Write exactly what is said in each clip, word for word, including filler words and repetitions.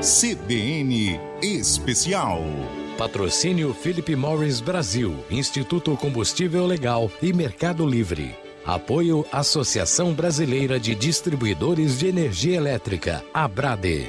C B N Especial. Patrocínio Philip Morris Brasil, Instituto Combustível Legal e Mercado Livre. Apoio Associação Brasileira de Distribuidores de Energia Elétrica, ABRADE.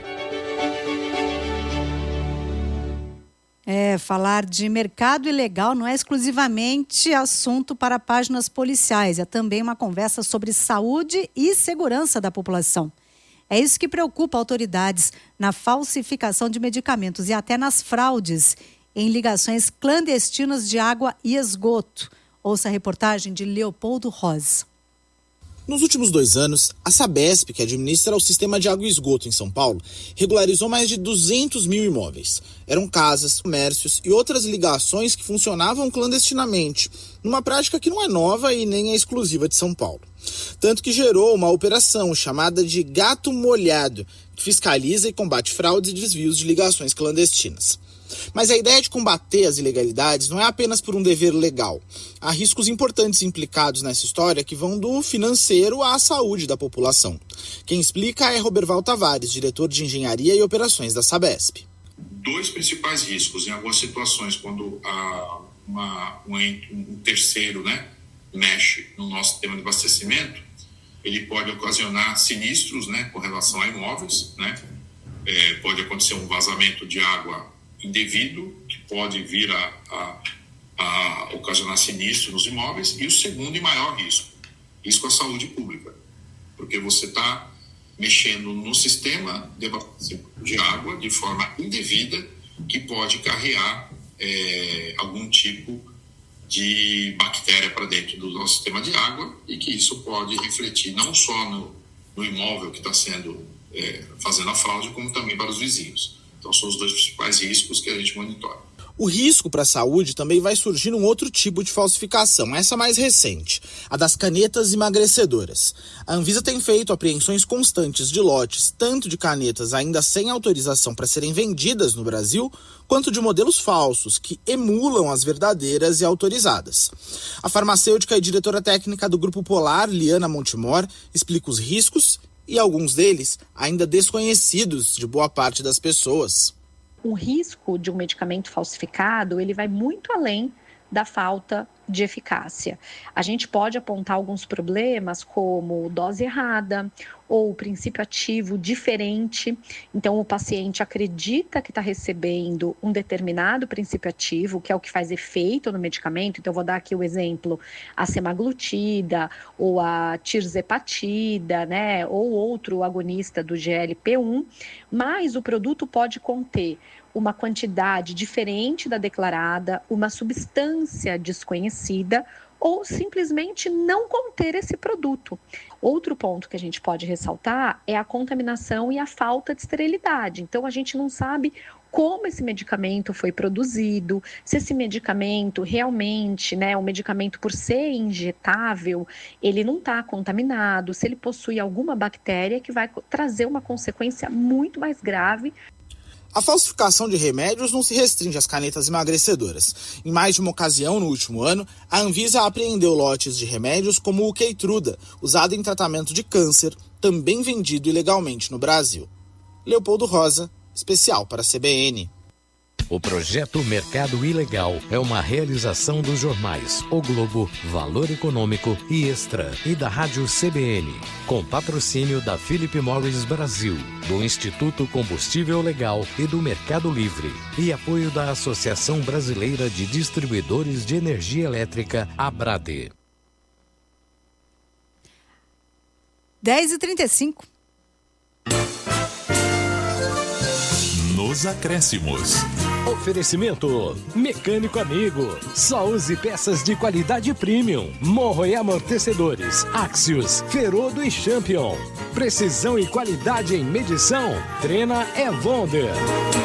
É, falar de mercado ilegal não é exclusivamente assunto para páginas policiais, é também uma conversa sobre saúde e segurança da população. É isso que preocupa autoridades na falsificação de medicamentos e até nas fraudes em ligações clandestinas de água e esgoto. Ouça a reportagem de Leopoldo Rosa. Nos últimos dois anos, a Sabesp, que administra o sistema de água e esgoto em São Paulo, regularizou mais de duzentos mil imóveis. Eram casas, comércios e outras ligações que funcionavam clandestinamente, numa prática que não é nova e nem é exclusiva de São Paulo. Tanto que gerou uma operação chamada de Gato Molhado, que fiscaliza e combate fraudes e desvios de ligações clandestinas. Mas a ideia de combater as ilegalidades não é apenas por um dever legal. Há riscos importantes implicados nessa história que vão do financeiro à saúde da população. Quem explica é Roberval Tavares, diretor de Engenharia e Operações da Sabesp. Dois principais riscos em algumas situações, quando a, uma, um, um terceiro né, mexe no nosso sistema de abastecimento, ele pode ocasionar sinistros né, com relação a imóveis, né? É, pode acontecer um vazamento de água indevido, que pode vir a, a, a ocasionar sinistro nos imóveis, e o segundo e maior risco, risco à saúde pública, porque você está mexendo no sistema de abastecimento de água de forma indevida, que pode carregar é, algum tipo de bactéria para dentro do nosso sistema de água, e que isso pode refletir não só no, no imóvel que está sendo é, fazendo a fraude, como também para os vizinhos. Então, são os dois principais riscos que a gente monitora. O risco para a saúde também vai surgir num outro tipo de falsificação, essa mais recente, a das canetas emagrecedoras. A Anvisa tem feito apreensões constantes de lotes, tanto de canetas ainda sem autorização para serem vendidas no Brasil, quanto de modelos falsos, que emulam as verdadeiras e autorizadas. A farmacêutica e diretora técnica do Grupo Polar, Liana Montemor, explica os riscos e alguns deles ainda desconhecidos de boa parte das pessoas. O risco de um medicamento falsificado, ele vai muito além da falta de eficácia. A gente pode apontar alguns problemas como dose errada ou princípio ativo diferente. Então, o paciente acredita que está recebendo um determinado princípio ativo, que é o que faz efeito no medicamento. Então, eu vou dar aqui o exemplo, a semaglutida ou a tirzepatida, né, ou outro agonista do G L P um, mas o produto pode conter uma quantidade diferente da declarada, uma substância desconhecida ou simplesmente não conter esse produto. Outro ponto que a gente pode ressaltar é a contaminação e a falta de esterilidade. Então, a gente não sabe como esse medicamento foi produzido, se esse medicamento realmente, né, o medicamento por ser injetável, ele não está contaminado, se ele possui alguma bactéria que vai trazer uma consequência muito mais grave. A falsificação de remédios não se restringe às canetas emagrecedoras. Em mais de uma ocasião no último ano, a Anvisa apreendeu lotes de remédios como o Keytruda, usado em tratamento de câncer, também vendido ilegalmente no Brasil. Leopoldo Rosa, especial para a C B N. O projeto Mercado Ilegal é uma realização dos jornais O Globo, Valor Econômico e Extra e da Rádio C B N, com patrocínio da Philip Morris Brasil, do Instituto Combustível Legal e do Mercado Livre, e apoio da Associação Brasileira de Distribuidores de Energia Elétrica, ABRADE. dez e trinta e cinco. Nos acréscimos. Oferecimento Mecânico Amigo. Só use peças de qualidade premium. Morro e amortecedores Axios, Ferodo e Champion. Precisão e qualidade em medição. Trena é Wonder.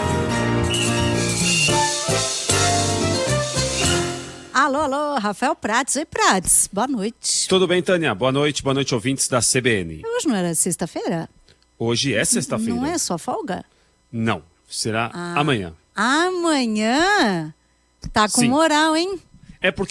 Alô, alô, Rafael Prates. Oi, Prates. Boa noite. Tudo bem, Tânia? Boa noite, boa noite, ouvintes da C B N. Hoje não era sexta-feira? Hoje é sexta-feira. Não é sua folga? Não, será ah. amanhã. Amanhã? Tá com Sim. moral, hein? É porque